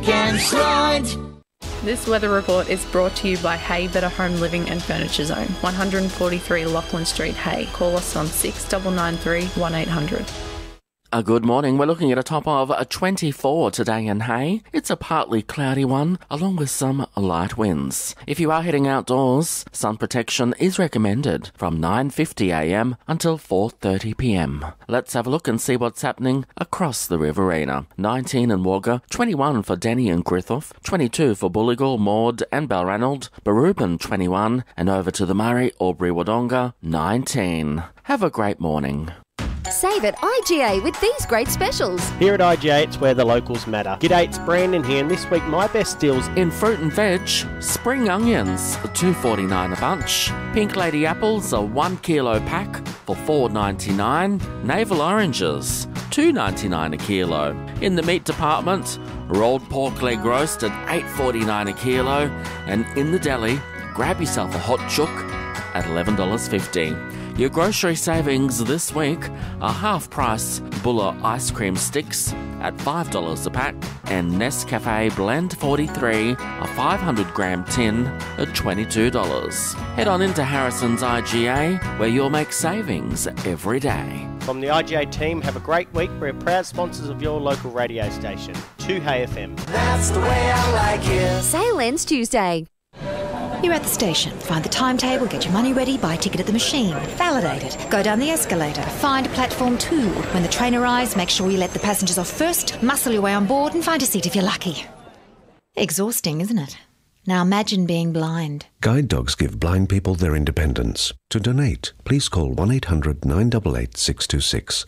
Can slide. This weather report is brought to you by Hay Better Home Living and Furniture Zone, 143 Lachlan Street, Hay. Call us on 6993 1800. Good morning. We're looking at a top of 24 today in Hay. It's a partly cloudy one, along with some light winds. If you are heading outdoors, sun protection is recommended from 9:50 a.m. until 4:30 p.m. Let's have a look and see what's happening across the Riverina. 19 in Wagga, 21 for Denny and Griffith, 22 for Bulligal, Maud and Balranald, Barubin 21, and over to the Murray, Albury-Wodonga 19. Have a great morning. Save at IGA with these great specials. Here at IGA, it's where the locals matter. G'day, it's Brandon here, and this week my best deals in fruit and veg. Spring onions, $2.49 a bunch. Pink lady apples, a 1 kilo pack for $4.99. Navel oranges, $2.99 a kilo. In the meat department, rolled pork leg roast at $8.49 a kilo. And in the deli, grab yourself a hot chook at $11.50. Your grocery savings this week are half-price Buller ice cream sticks at $5 a pack and Nescafe Blend 43, a 500-gram tin at $22. Head on into Harrison's IGA, where you'll make savings every day. From the IGA team, have a great week. We're proud sponsors of your local radio station, 2Hay FM. That's the way I like it. Sale ends Tuesday. You're at the station. Find the timetable, get your money ready, buy a ticket at the machine, validate it, go down the escalator, find platform 2. When the train arrives, make sure you let the passengers off first, muscle your way on board and find a seat if you're lucky. Exhausting, isn't it? Now imagine being blind. Guide dogs give blind people their independence. To donate, please call 1-800-988-626.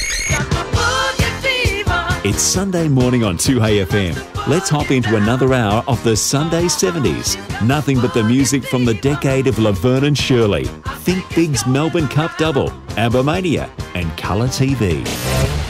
It's Sunday morning on 2Hay FM. Let's hop into another hour of the Sunday 70s. Nothing but the music from the decade of Laverne and Shirley, Think Big's Melbourne Cup double, ABBA Mania and Colour TV.